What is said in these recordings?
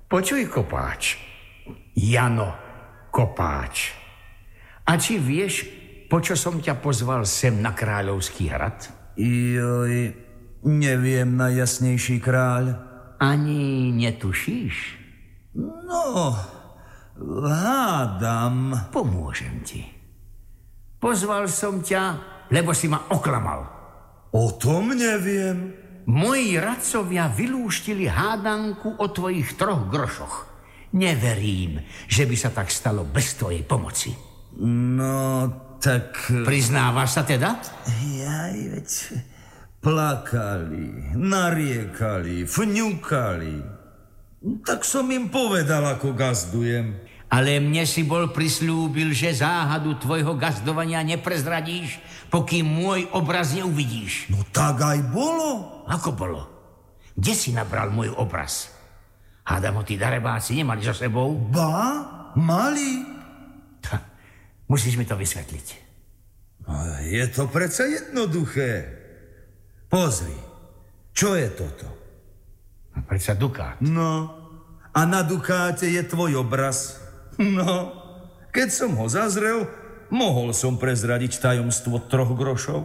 Počuj, kopáč. Jano Kopáč. A či vieš, po čo som ťa pozval sem na Kráľovský hrad? Joj, neviem, najjasnejší kráľ. Ani netušíš? No, hádam. Pomôžem ti. Pozval som ťa, lebo si ma oklamal. O tom neviem. Moji radcovia vylúštili hádanku o tvojich 3 grošoch. Neverím, že by sa tak stalo bez tvojej pomoci. No, tak... Priznávaš sa teda? Jaj, veď... Plakali, nariekali, fňukali. Tak som im povedal, ako gazdujem. Ale mne si bol prisľúbil, že záhadu tvojho gazdovania neprezradíš, pokým môj obraz neuvidíš. No tak aj bolo. Ako bolo? Kde si nabral môj obraz? Hádam ho tí darebáci nemali so sebou? Ba, mali. Musíš mi to vysvetliť. No, je to predsa jednoduché. Pozri, čo je toto? Predsa dukát. No, a na dukáte je tvoj obraz. No, keď som ho zazrel, mohol som prezradiť tajomstvo 3 grošov.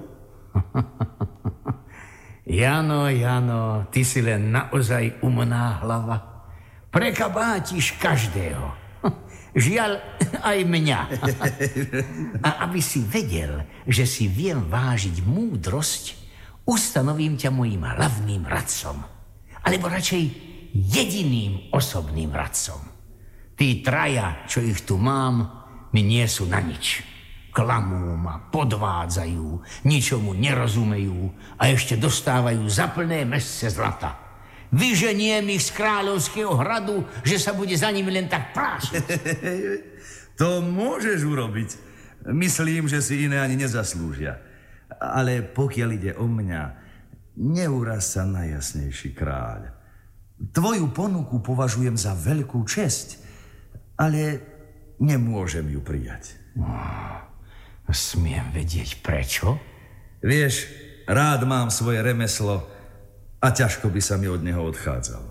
Jano, ty si len naozaj umná hlava. Prekabátiš každého. Žiaľ, aj mňa. A aby si vedel, že si viem vážiť múdrosť, ustanovím ťa mojím hlavným radcom. Alebo radšej jediným osobným radcom. Tí 3, čo ich tu mám, mi nie sú na nič. Klamú ma, podvádzajú, ničomu nerozumejú a ešte dostávajú za plné mesce zlata. Vyženiem ich z Kráľovského hradu, že sa bude za nimi len tak prášiť. To môžeš urobiť. Myslím, že si iné ani nezaslúžia. Ale pokiaľ ide o mňa, neuraz sa najjasnejší kráľ. Tvoju ponuku považujem za veľkú česť, ale nemôžem ju prijať. Smiem vedieť prečo? Vieš, rád mám svoje remeslo a ťažko by sa mi od neho odchádzalo.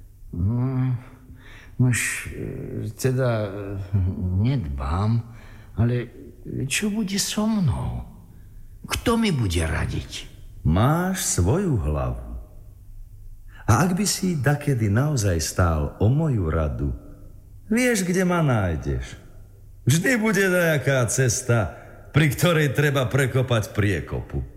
Teda nedbám, ale čo bude so mnou? Kto mi bude radiť? Máš svoju hlavu. A ak by si dakedy naozaj stál o moju radu, vieš, kde ma nájdeš. Vždy bude nejaká cesta, pri ktorej treba prekopať priekopu.